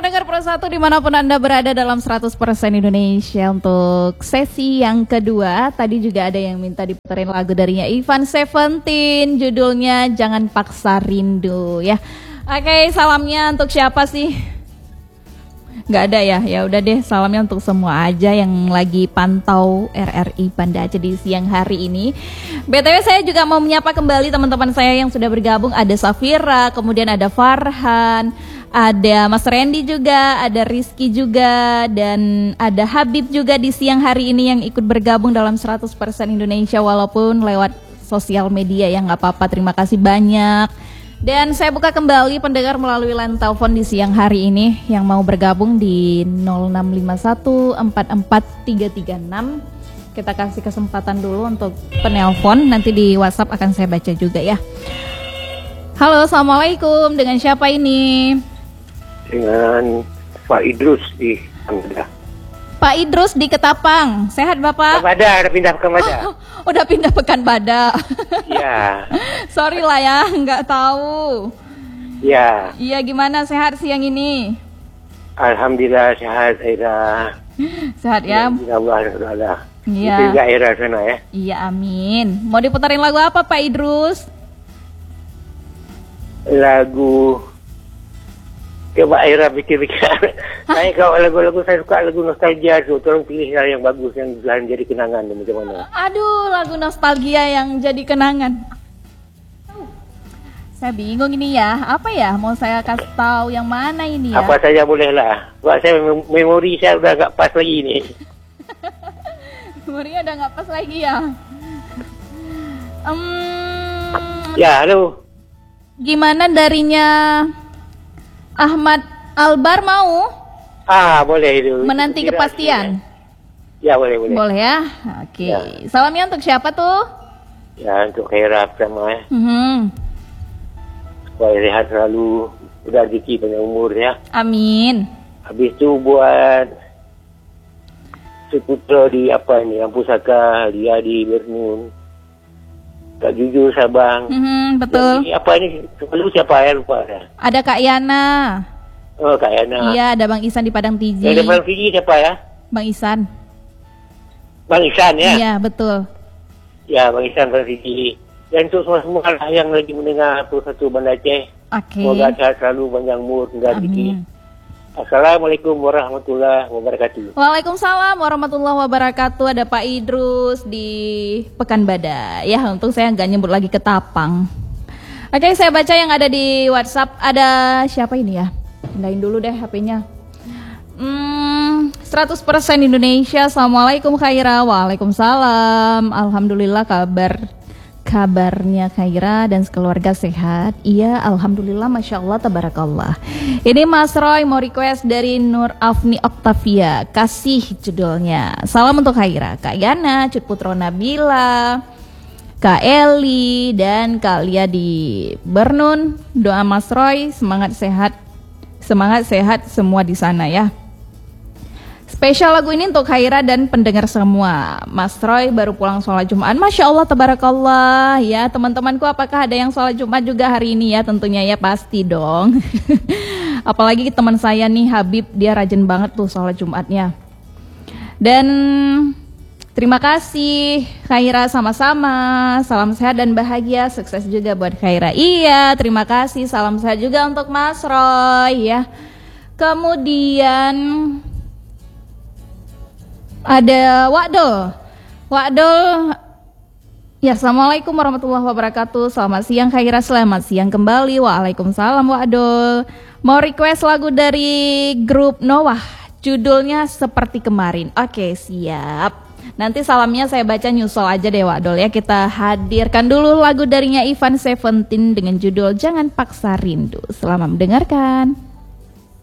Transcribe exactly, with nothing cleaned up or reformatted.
pendengar Pro satu dimanapun Anda berada dalam seratus persen Indonesia. Untuk sesi yang kedua, tadi juga ada yang minta diputerin lagu darinya Ivan Seventeen, judulnya Jangan Paksa Rindu ya. Oke, salamnya untuk siapa sih? Nggak ada ya? Ya udah deh, salamnya untuk semua aja yang lagi pantau R R I Banda Aceh di siang hari ini. B T W saya juga mau menyapa kembali teman-teman saya yang sudah bergabung. Ada Safira, kemudian ada Farhan, ada Mas Randy juga, ada Rizky juga, dan ada Habib juga di siang hari ini yang ikut bergabung dalam seratus persen Indonesia walaupun lewat sosial media ya, nggak apa-apa, terima kasih banyak. Dan saya buka kembali pendengar melalui line telepon di siang hari ini yang mau bergabung di nol enam lima satu empat empat tiga tiga enam. Kita kasih kesempatan dulu untuk penelpon, nanti di WhatsApp akan saya baca juga ya. Halo, assalamualaikum. Dengan siapa ini? Dengan Pak Idrus di Kanada. Pak Idrus di Ketapang. Sehat Bapak? Bada, udah pindah ke Bada. Oh, udah pindah Pekan Bada. Iya. Sorry lah ya, nggak tahu. Iya. Iya, gimana sehat siang ini? Alhamdulillah sehat, Aira. Sehat ya? Alhamdulillah. Iya. Itu juga Aira sana ya. Iya, amin. Mau diputarin lagu apa Pak Idrus? Lagu, coba Aira pikir-pikir. Saya kalau lagu-lagu saya suka lagu nostalgia tu, tolong pilih yang bagus yang bisa jadi kenangan macam mana. Aduh, lagu nostalgia yang jadi kenangan. Saya bingung ini ya, apa ya? Mau saya kasih tahu yang mana ini ya? Apa saja boleh lah. Sebab saya memori saya udah agak pas lagi ni. Memorinya udah nggak pas lagi ya. Um, ya, halo. Gimana darinya Ahmad Albar mau? Ah, boleh itu. Menanti Kira, kepastian. Ya, boleh, boleh. Boleh ya? Oke. Ya. Salamnya untuk siapa tuh? Ya, untuk Khaira pertama ya. Mm-hmm. Supaya sehat selalu, udah rezeki panjang umur ya. Amin. Habis tu buat seputra di apa ni, yang pusaka dia di Bernun. Kak Jujur Sabang. Mm-hmm, betul. Jadi, apa ni, selalu siapa ya, lupa dah. Ada Kak Yana. Oh, Kak Yana. Iya, ada Bang Isan di Padang Tiji. Yang di Padang Tiji siapa ya? Bang Isan. Bang Isan ya? Iya, betul. Ya, Bang Isan Padang Tiji. Dan untuk semua-semua lah yang lagi mendengar Pro satu Banda Aceh. Oke. Semoga sehat selalu, panjang umur, hingga rezeki. Amin. Assalamualaikum warahmatullahi wabarakatuh. Waalaikumsalam warahmatullahi wabarakatuh. Ada Pak Idrus di Pekanbadak. Ya, untung saya nggak nyebut lagi Ketapang. Oke, saya baca yang ada di WhatsApp. Ada siapa ini ya? Pindahin dulu deh H P-nya. Hmm, seratus persen Indonesia. Assalamualaikum Khaira. Waalaikumsalam. Alhamdulillah kabar kabarnya Khaira dan sekeluarga sehat. Iya, alhamdulillah, masya Allah, tabarakallah. Ini Mas Roy mau request dari Nur Afni Octavia, Kasih judulnya. Salam untuk Khaira, Kak Yana, Cut Putro Nabila, Kak Eli, dan Kak Lia di Bernun. Doa Mas Roy, semangat sehat, semangat sehat semua di sana ya. Spesial lagu ini untuk Khaira dan pendengar semua. Mas Roy baru pulang sholat Jumat. Masya Allah, tabarakallah. Ya, teman-temanku, apakah ada yang sholat Jumat juga hari ini ya? Tentunya ya, pasti dong. Apalagi teman saya nih, Habib, dia rajin banget tuh sholat Jumatnya. Dan terima kasih Khaira, sama-sama. Salam sehat dan bahagia, sukses juga buat Khaira. Iya, terima kasih. Salam sehat juga untuk Mas Roy ya. Kemudian ada Wakdol. Wakdol. Ya, assalamualaikum warahmatullahi wabarakatuh. Selamat siang Khaira, selamat siang kembali. Waalaikumsalam Wakdol. Mau request lagu dari grup Noah, judulnya Seperti Kemarin. Oke, siap. Nanti salamnya saya baca nyusul aja deh Wakdol ya. Kita hadirkan dulu lagu darinya Ivan Seventeen dengan judul Jangan Paksa Rindu. Selamat mendengarkan.